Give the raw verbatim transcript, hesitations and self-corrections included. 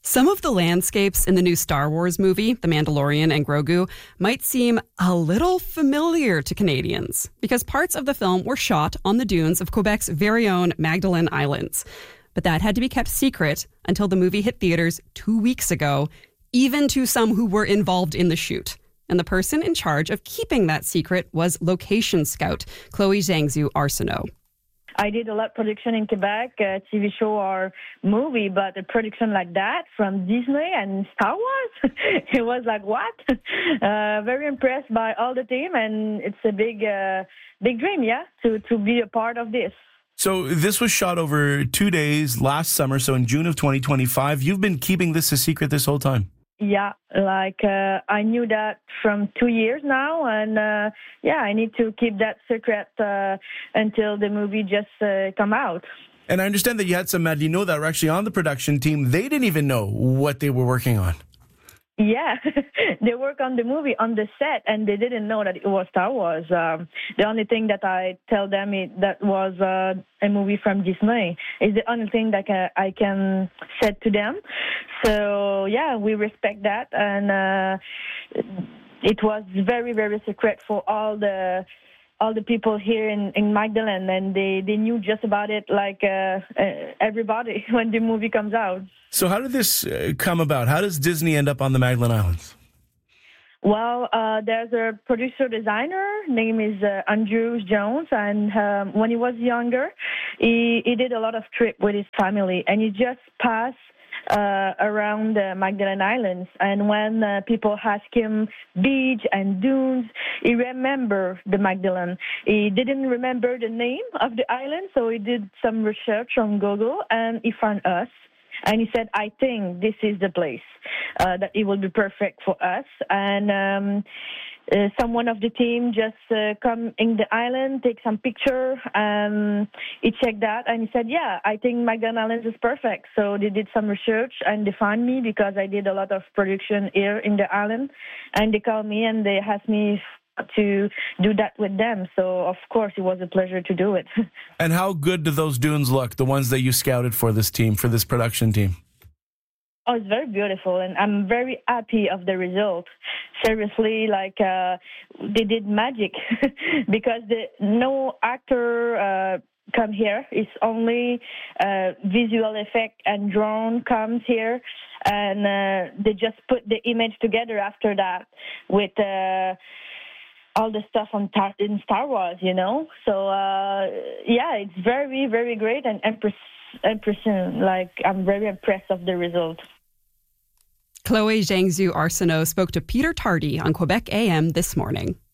Some of the landscapes in the new Star Wars movie, The Mandalorian and Grogu, might seem a little familiar to Canadians because parts of the film were shot on the dunes of Quebec's very own Magdalen Islands. But that had to be kept secret until the movie hit theaters two weeks ago, even to some who were involved in the shoot. And the person in charge of keeping that secret was location scout Chloe Zhangzhu Arsenault. I did a lot of production in Quebec, a T V show or movie, but a production like that from Disney and Star Wars, it was like, what? Uh, very impressed by all the team, and it's a big uh, big dream, yeah, to, to be a part of this. So this was shot over two days last summer, so in June of twenty twenty-five. You've been keeping this a secret this whole time? Yeah, like uh, I knew that from two years now, and uh, yeah, I need to keep that secret uh, until the movie just uh, come out. And I understand that you had some Madlino that were actually on the production team. They didn't even know what they were working on. Yeah, they work on the movie on the set, and they didn't know that it was Star Wars. Um, the only thing that I tell them is that was uh, a movie from Disney. Is the only thing that uh, I can say to them. So yeah, we respect that, and uh, it was very, very secret for all the all the people here in, in Magdalen, and they, they knew just about it like uh, uh, everybody when the movie comes out. So how did this uh, come about? How does Disney end up on the Magdalen Islands? Well, uh, there's a producer designer, name is uh, Andrew Jones, and um, when he was younger, he, he did a lot of trip with his family, and he just passed Uh, around the Magdalen Islands, and when uh, people ask him beach and dunes, he remembered the Magdalen. He didn't remember the name of the island, so he did some research on Google, and he found us. And he said, I think this is the place uh, that it will be perfect for us. And um, uh, someone of the team just uh, come in the island, take some picture, and he checked that, and he said, yeah, I think Magdalen Islands is perfect. So they did some research, and they found me because I did a lot of production here in the island. And they called me, and they asked me to do that with them. So, of course, it was a pleasure to do it. And how good do those dunes look, the ones that you scouted for this team, for this production team? Oh, it's very beautiful, and I'm very happy of the result. Seriously, like, uh, they did magic because the, no actor uh, come here. It's only uh, visual effect and drone comes here, and uh, they just put the image together after that with uh, all the stuff on tar- in Star Wars, you know. So uh, yeah, it's very, very great and impress- impressive. Like, I'm very impressed of the result. Chloe Zhangzhu Arsenault spoke to Peter Tardy on Quebec A M this morning.